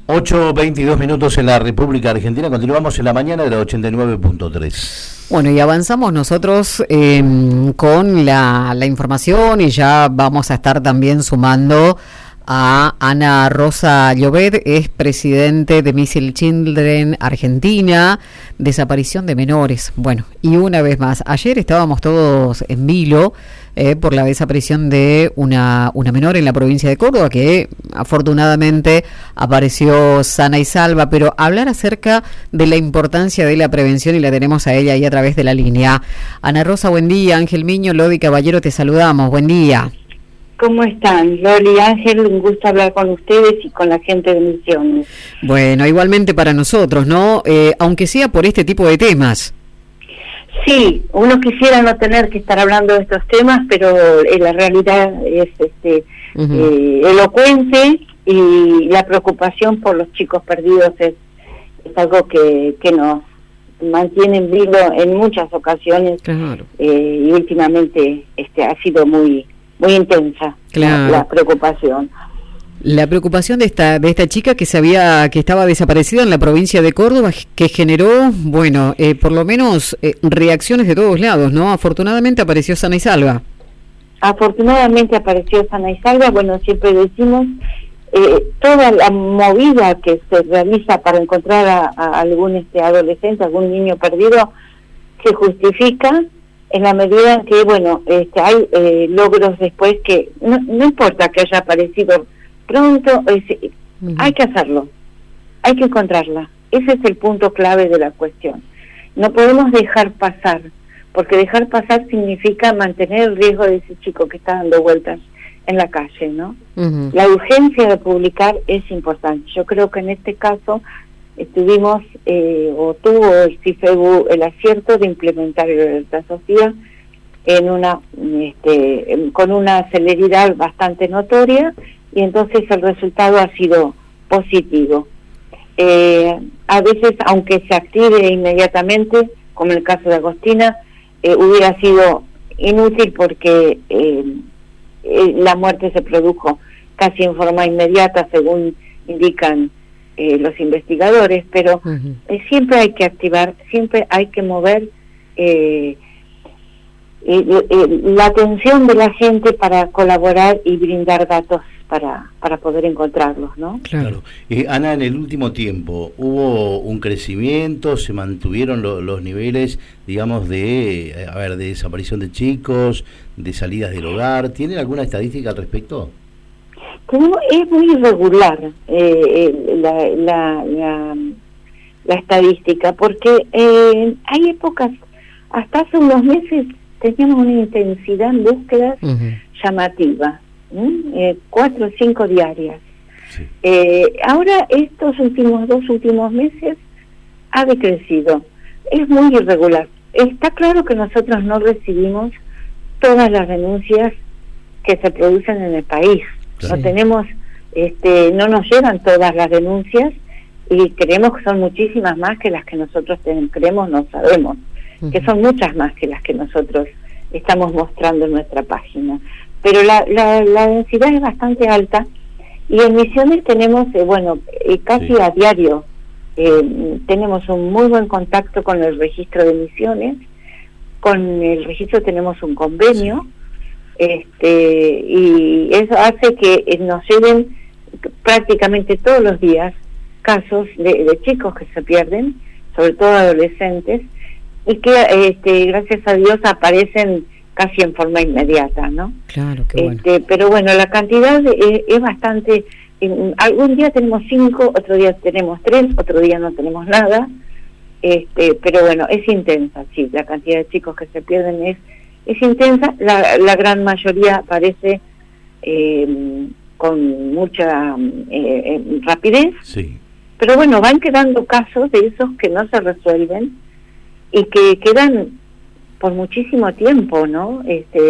8:22 en la República Argentina. Continuamos en la mañana de la 89.3. Bueno, y avanzamos nosotros con la información, y ya vamos a estar también sumando a Ana Rosa Llobet, es presidente de Missing Children Argentina, desaparición de menores. Bueno, y una vez más, ayer estábamos todos en vilo por la desaparición de una menor en la provincia de Córdoba, que afortunadamente apareció sana y salva, pero hablar acerca de la importancia de la prevención, y la tenemos a ella ahí a través de la línea. Ana Rosa, buen día. Ángel Miño, Lodi Caballero, te saludamos. Buen día. ¿Cómo están? Loli y Ángel, un gusto hablar con ustedes y con la gente de Misiones. Bueno, igualmente para nosotros, ¿no? Aunque sea por este tipo de temas. Sí, uno quisiera no tener que estar hablando de estos temas, pero la realidad es elocuente, y la preocupación por los chicos perdidos es algo que nos mantiene en vilo en muchas ocasiones. Claro. Y últimamente ha sido muy intensa. Claro. La preocupación. La preocupación de esta chica que estaba desaparecida en la provincia de Córdoba, que generó, bueno, por lo menos reacciones de todos lados, ¿no? Afortunadamente apareció sana y salva. Afortunadamente apareció sana y salva. Bueno, siempre decimos, toda la movida que se realiza para encontrar a algún adolescente, algún niño perdido, se justifica en la medida en que, bueno, hay logros después que no importa que haya aparecido pronto, hay que hacerlo, hay que encontrarla. Ese es el punto clave de la cuestión. No podemos dejar pasar, porque dejar pasar significa mantener el riesgo de ese chico que está dando vueltas en la calle, ¿no? Uh-huh. La urgencia de publicar es importante. Yo creo que en este caso tuvo el CIFEBU el acierto de implementar el Alerta Sofía con una celeridad bastante notoria, y entonces el resultado ha sido positivo. A veces, aunque se active inmediatamente, como en el caso de Agostina, hubiera sido inútil, porque la muerte se produjo casi en forma inmediata, según indican los investigadores, pero siempre hay que activar, siempre hay que mover la atención de la gente para colaborar y brindar datos para poder encontrarlos, ¿no? Claro. Ana, en el último tiempo, ¿hubo un crecimiento? ¿Se mantuvieron los niveles, digamos, de desaparición de chicos, de salidas del hogar? ¿Tienen alguna estadística al respecto? Es muy irregular la estadística, porque hay épocas, hasta hace unos meses teníamos una intensidad en búsquedas llamativa, 4 o 5 diarias. Sí. Ahora estos dos últimos meses ha decrecido, es muy irregular. Está claro que nosotros no recibimos todas las denuncias que se producen en el país. Claro. No tenemos, no nos llegan todas las denuncias, y creemos que son muchísimas más que las que nosotros creemos, no sabemos, que son muchas más que las que nosotros estamos mostrando en nuestra página. Pero la densidad es bastante alta, y en Misiones tenemos, casi a diario, tenemos un muy buen contacto con el registro de Misiones. Con el registro tenemos un convenio. Y eso hace que nos lleguen prácticamente todos los días casos de chicos que se pierden, sobre todo adolescentes, y que gracias a Dios aparecen casi en forma inmediata, ¿no? Claro, qué bueno. Pero bueno, la cantidad es bastante. Algún día tenemos 5, otro día tenemos 3, otro día no tenemos nada, pero bueno, es intensa, sí, la cantidad de chicos que se pierden es intensa. La gran mayoría aparece con mucha rapidez, sí. Pero bueno, van quedando casos de esos que no se resuelven y que quedan por muchísimo tiempo, ¿no?